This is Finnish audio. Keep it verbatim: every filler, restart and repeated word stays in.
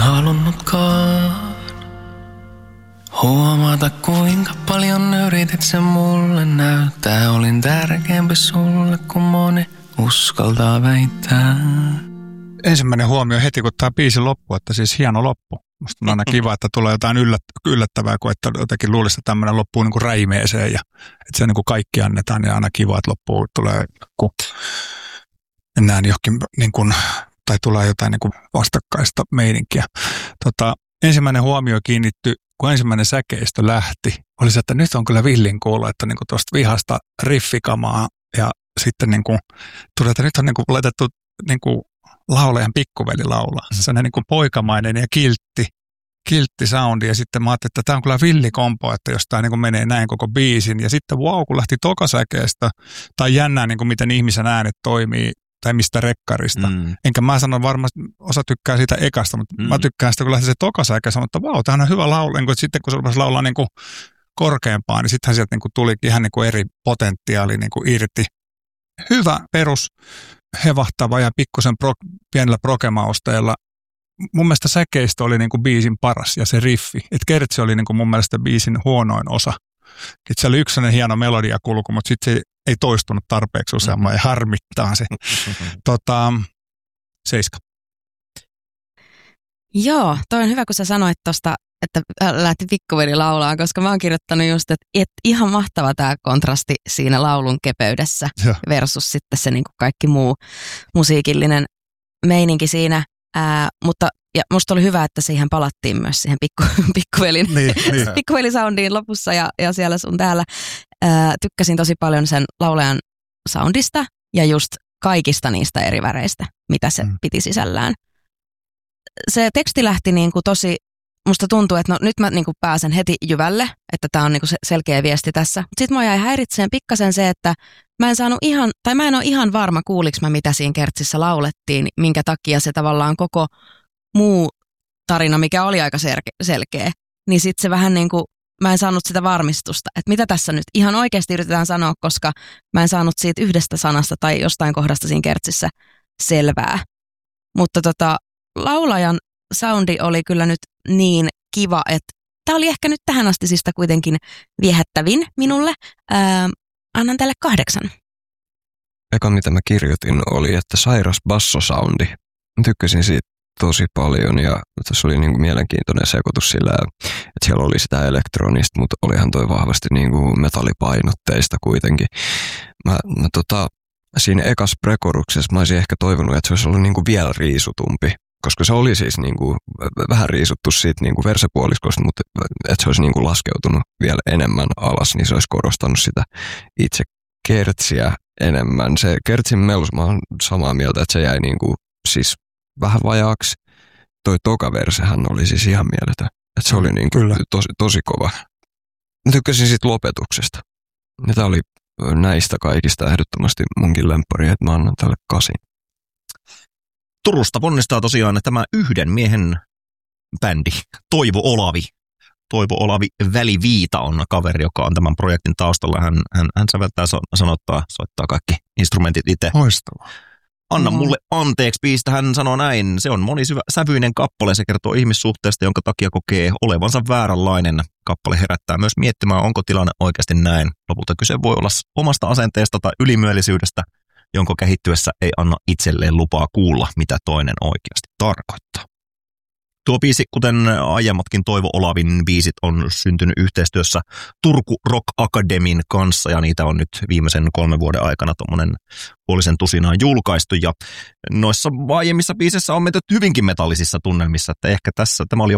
halunnutkaan huomata, kuinka paljon yritit sen mulle näyttää. Olin tärkeämpi sulle, kuin moni uskaltaa väittää. Ensimmäinen huomio heti, kun tämä biisi loppuu, että siis hieno loppu. Musta on aina kiva, että tulee jotain yllättävää, kun että jotenkin luulisi, että tämmöinen loppuu niin kuin räimeeseen ja että se niin kuin kaikki annetaan ja aina kiva, että loppuu tulee kun mennään johonkin niin kuin, tai tulee jotain niin kuin vastakkaista meininkiä. Tota, ensimmäinen huomio kiinnittyi, kun ensimmäinen säkeistö lähti, oli se, että nyt on kyllä villin kuulla, että niin kuin tuosta vihasta riffikamaa ja sitten niin kuin tuli, että nyt on niin kuin laitettu niin kuin laulajan pikkuveli laulaa. Se on niin kuin poikamainen ja kiltti, kiltti soundi ja sitten mä ajattelin, että tämä on kyllä villikompo, että jos tämä niin kuin menee näin koko biisin ja sitten wow, kun lähti tokasäkeestä tai jännää niin kuin miten ihmisen äänet toimii tai mistä rekkarista. Mm. Enkä mä sanon varmasti, osa tykkää siitä ekasta, mutta mm. mä tykkään sitä, kun lähti se tokasäke ja sanoin, että vau, tämähän on hyvä laulu. Niin sitten kun se rupesi laulaa niin kuin korkeampaan, niin sittenhän sieltä niin kuin tulikin ihan niin kuin eri potentiaali niin kuin irti. Hyvä perus, hevahtava ja pikkusen pro, pienellä prokemausteella. Mun mielestä säkeistö oli niin kuin biisin paras ja se riffi. Että kertsi oli niin kuin mun mielestä biisin huonoin osa. Että se oli yksi hieno melodiakulku, mutta sitten se ei toistunut tarpeeksi useamman ja harmittaa se. tota, seiska. Joo, toi on hyvä, kun sä sanoit tosta, että lähti pikkuveli laulaa, koska mä oon kirjoittanut just, että et ihan mahtava tää kontrasti siinä laulun kepeydessä ja versus sitten se niin kuin kaikki muu musiikillinen meininki siinä. Ää, mutta ja musta oli hyvä, että siihen palattiin myös siihen pikku, pikkuvelin, niin, niin. pikkuvelisoundiin lopussa ja, ja siellä sun täällä. Ää, tykkäsin tosi paljon sen laulajan soundista ja just kaikista niistä eri väreistä, mitä se mm. piti sisällään. Se teksti lähti niin kuin tosi, musta tuntuu, että no nyt mä niin kuin pääsen heti jyvälle, että tää on niin kuin se selkeä viesti tässä. Sitten mua jäi häiritseen pikkasen se, että mä en saanut ihan, tai mä en ole ihan varma, kuuliks mä mitä siinä kertsissä laulettiin, minkä takia se tavallaan koko muu tarina, mikä oli aika selkeä, niin sitten se vähän niin kuin, mä en saanut sitä varmistusta, että mitä tässä nyt ihan oikeasti yritetään sanoa, koska mä en saanut siitä yhdestä sanasta tai jostain kohdasta siinä kertsissä selvää. Mutta tota, laulajan soundi oli kyllä nyt niin kiva, että tää oli ehkä nyt tähän asti sistä kuitenkin viehättävin minulle. Ää, annan tälle kahdeksan. Eka mitä mä kirjoitin oli, että sairas bassosoundi. Mä tykkäsin siitä tosi paljon ja tässä oli niinku mielenkiintoinen sekoitus sillä, että siellä oli sitä elektronista, mutta olihan toi vahvasti niinku metallipainotteista kuitenkin. Mä, mä tota, siinä ekassa prekoruksessa mä olisin ehkä toivonut, että se olisi ollut niinku vielä riisutumpi, koska se oli siis niinku vähän riisuttu siitä niinku versepuoliskosta, mutta että se olisi niinku laskeutunut vielä enemmän alas, niin se olisi korostanut sitä itse kertsiä enemmän. Se kertsin melus, mä oon samaa mieltä, että se jäi niinku siis vähän vajaaksi. Toi tokaversehän oli siis ihan mieletön. Että se oli niin kuin tosi, tosi kova. Mä tykkäsin siitä lopetuksesta. Ja tää oli näistä kaikista ehdottomasti munkin lemppari, että mä annan tälle kasin. Turusta ponnistaa tosiaan tämä yhden miehen bändi, Toivo Olavi. Toivo Olavi Väliviita on kaveri, joka on tämän projektin taustalla. Hän, hän, hän säveltää, sanottaa, soittaa kaikki instrumentit itse. Loistavaa. Anna mulle anteeksi biisistä, hän sanoo näin. Se on monisävyinen kappale, se kertoo ihmissuhteesta, jonka takia kokee olevansa vääränlainen. Kappale herättää myös miettimään, onko tilanne oikeasti näin. Lopulta kyse voi olla omasta asenteesta tai ylimielisyydestä, jonka kehittyessä ei anna itselleen lupaa kuulla, mitä toinen oikeasti tarkoittaa. Tuo biisi, kuten aiemmatkin Toivo Olavin biisit, on syntynyt yhteistyössä Turku Rock Academyn kanssa, ja niitä on nyt viimeisen kolmen vuoden aikana tuommoinen puolisen tusinaan julkaistu, ja noissa aiemmissa biisissä on menty hyvinkin metallisissa tunnelmissa, että ehkä tässä tämä oli